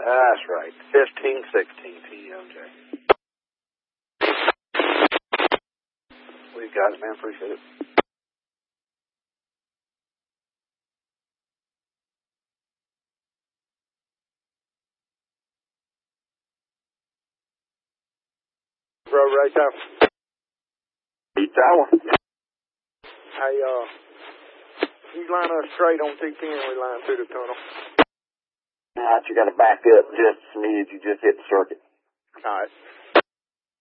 That's right. 1516 TMJ. We've got it, man. Appreciate it. Road right there. Tower. Hey, you line us straight on T10, we line through the tunnel. Alright, you gotta back up just a smidge, you just hit the circuit. Alright.